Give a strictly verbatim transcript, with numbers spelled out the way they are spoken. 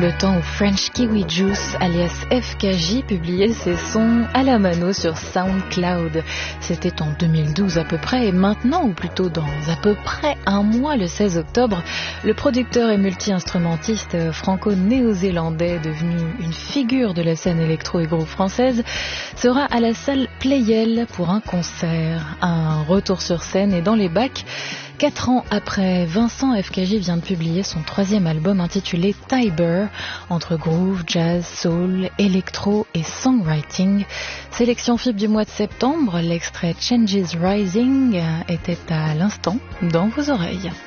le temps où French Kiwi Juice, alias F K J, publiait ses sons à la mano sur SoundCloud. C'était en deux mille douze à peu près, et maintenant, ou plutôt dans à peu près un mois, le seize octobre, le producteur et multi-instrumentiste franco-néo-zélandais, devenu une figure de la scène électro et groupe française, sera à la salle Playel pour un concert. Un retour sur scène et dans les bacs. Quatre ans après, Vincent F K J vient de publier son troisième album intitulé Tiber, entre groove, jazz, soul, électro et songwriting. Sélection F I B du mois de septembre, l'extrait Changes Rising était à l'instant dans vos oreilles.